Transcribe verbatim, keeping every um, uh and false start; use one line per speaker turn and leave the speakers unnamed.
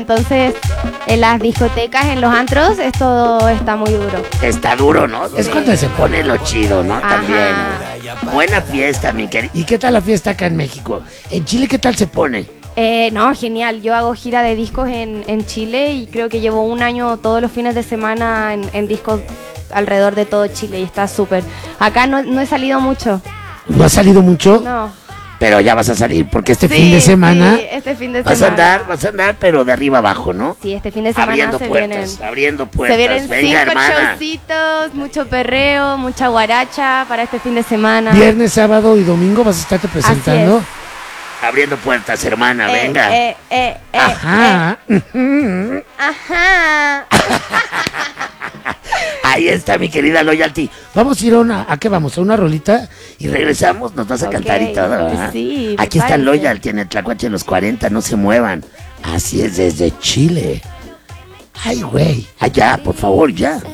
Entonces, en las discotecas, en los antros, esto está muy duro.
Está duro, ¿no? Es
Sí.
cuando se pone lo chido, ¿no?
Ajá.
También. Buena fiesta, mi querido. ¿Y qué tal la fiesta acá en México? ¿En Chile qué tal se pone?
Eh, no, genial. Yo hago gira de discos en, en Chile y creo que llevo un año todos los fines de semana en, en discos alrededor de todo Chile y está súper. Acá no, no he salido mucho.
¿No ha salido mucho?
No.
Pero ya vas a salir, porque este
Sí,
fin de semana
sí, este fin de
vas
semana.
a andar, vas a andar, pero de arriba abajo, ¿no?
Sí, este fin de semana
Abriendo
se
puertas,
vienen.
abriendo
Se
puertas.
vienen
Venga,
cinco
hermana.
showcitos, mucho perreo, mucha guaracha para este fin de semana.
Viernes, sábado y domingo vas a estarte presentando.
es.
Abriendo puertas, hermana,
Eh,
venga.
eh, eh, eh,
Ajá.
eh. Ajá.
Ahí está mi querida Loyalty.
Vamos a ir a una, ¿a qué vamos? ¿A una rolita?
Y regresamos, nos vas a
Ok,
cantar y todo, ¿verdad?
sí, me
Aquí está
parece.
Loyalty en el Tlacuache de los cuarenta, no se muevan. Así es desde Chile. Ay, güey, allá, por favor, ya.